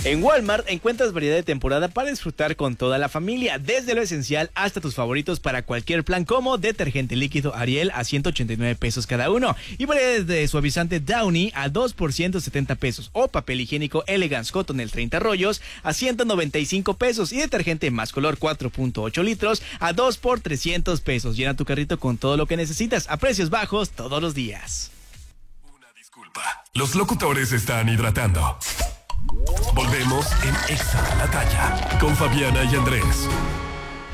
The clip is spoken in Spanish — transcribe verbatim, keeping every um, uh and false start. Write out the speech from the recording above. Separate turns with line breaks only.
En Walmart encuentras variedad de temporada para disfrutar con toda la familia, desde lo esencial hasta tus favoritos para cualquier plan, como detergente líquido Ariel a ciento ochenta y nueve pesos cada uno y variedades de suavizante Downy a dos por ciento setenta pesos, o papel higiénico Elegance Cottonelle treinta rollos a ciento noventa y cinco pesos y detergente Más Color cuatro punto ocho litros a dos por trescientos pesos. Llena tu carrito con todo lo que necesitas a precios bajos todos los días.
Una disculpa, los locutores están hidratando. Volvemos en Exa a la Talla con Fabiana y Andrés.